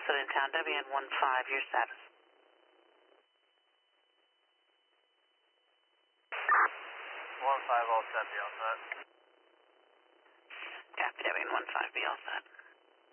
Boston in town, WN15, your status. 15 all set, be all set. Copy, WN15, be all set.